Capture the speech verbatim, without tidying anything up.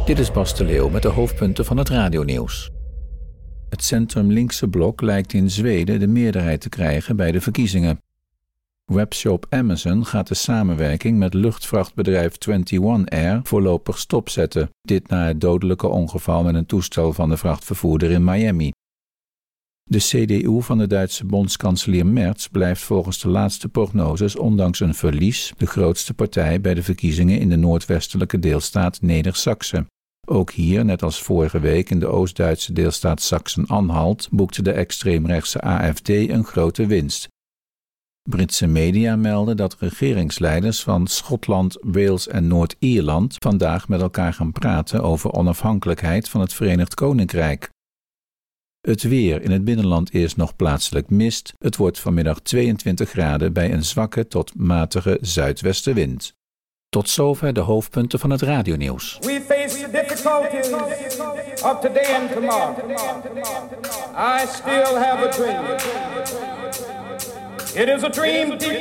Dit is Bas de Leeuw met de hoofdpunten van het radionieuws. Het centrum-linkse blok lijkt in Zweden de meerderheid te krijgen bij de verkiezingen. Webshop Amazon gaat de samenwerking met luchtvrachtbedrijf eenentwintig Air voorlopig stopzetten. Dit na het dodelijke ongeval met een toestel van de vrachtvervoerder in Miami. De C D U van de Duitse bondskanselier Merz blijft volgens de laatste prognoses ondanks een verlies de grootste partij bij de verkiezingen in de noordwestelijke deelstaat Neder-Saxe. Ook hier, net als vorige week in de Oost-Duitse deelstaat Sachsen-Anhalt, boekte de extreemrechtse A F D een grote winst. Britse media melden dat regeringsleiders van Schotland, Wales en Noord-Ierland vandaag met elkaar gaan praten over onafhankelijkheid van het Verenigd Koninkrijk. Het weer in het binnenland is nog plaatselijk mist. Het wordt vanmiddag tweeëntwintig graden bij een zwakke tot matige zuidwestenwind. Tot zover de hoofdpunten van het radionieuws. We face the difficulties of today and tomorrow. I still have a dream. It is a dream deep